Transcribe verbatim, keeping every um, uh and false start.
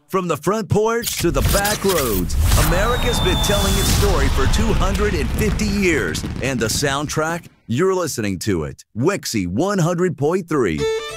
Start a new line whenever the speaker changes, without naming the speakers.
From the front porch to the back roads, America's been telling its story for two hundred fifty years. And the soundtrack? You're listening to it. Wixie one hundred point three.